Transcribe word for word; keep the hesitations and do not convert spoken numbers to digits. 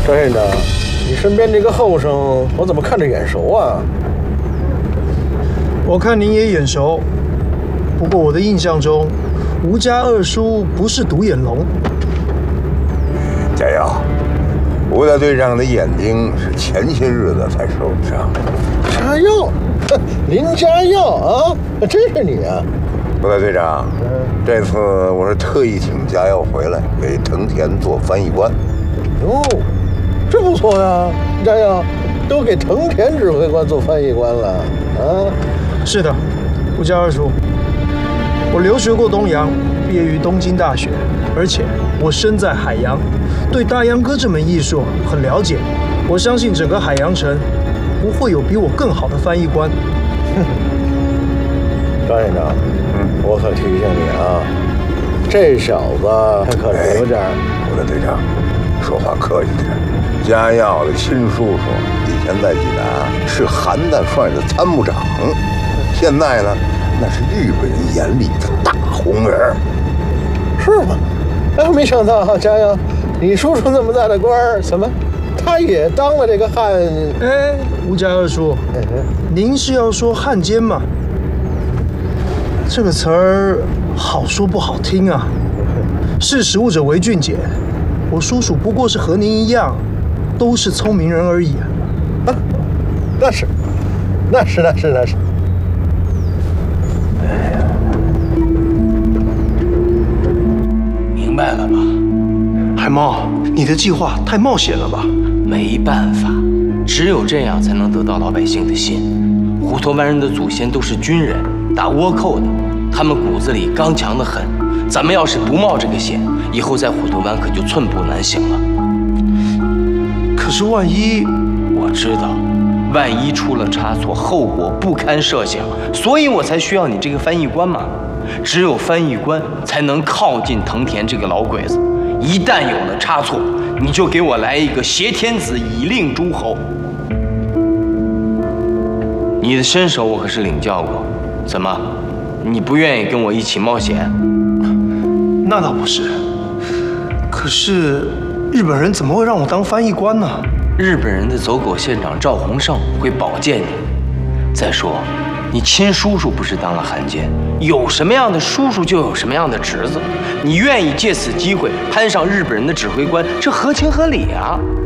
张县长，你身边这个后生，我怎么看着眼熟啊？ 我看您也眼熟，不过我的印象中，吴家二叔不是独眼龙。 佳瑶，吴大队长的眼睛是前些日子才受的伤。 佳耀，林佳耀啊，真是你啊！ 吴大队长，这次我是特意请佳耀回来给藤田做翻译官。 哟，这不错呀，佳耀，都给藤田指挥官做翻译官了啊！ 是的，吴家二叔，我留学过东洋，毕业于东京大学，而且我身在海洋，对大洋歌这门艺术很了解。我相信整个海洋城不会有比我更好的翻译官。 张县长，嗯，我可提醒你啊，这小子他可是有点…… 吴大队长，说话客气点。佳耀的亲叔叔以前在济南是韩大帅的参谋长，现在呢，那是日本人眼里的大红人， 是吗？哎，没想到哈，佳耀，你叔叔那么大的官儿，怎么他也当了这个汉？ 哎，吴家二叔，您是要说汉奸吗？这个词儿好说不好听啊。识时务者为俊杰，我叔叔不过是和您一样，都是聪明人而已啊。 啊，那是，那是，那是，那是。 哎呀，明白了吧？ 海猫，你的计划太冒险了吧？ 没办法，只有这样才能得到老百姓的心。虎头湾人的祖先都是军人，打倭寇的，他们骨子里刚强的很。咱们要是不冒这个险，以后在虎头湾可就寸步难行了。 可是万一…… 我知道，万一出了差错，后果不堪设想，所以我才需要你这个翻译官嘛。只有翻译官才能靠近藤田这个老鬼子，一旦有了差错，你就给我来一个挟天子以令诸侯。你的身手我可是领教过，怎么，你不愿意跟我一起冒险？ 那倒不是，可是日本人怎么会让我当翻译官呢？ 日本人的走狗县长赵洪胜会保荐你。再说，你亲叔叔不是当了汉奸，有什么样的叔叔就有什么样的侄子。你愿意借此机会攀上日本人的指挥官，这合情合理啊。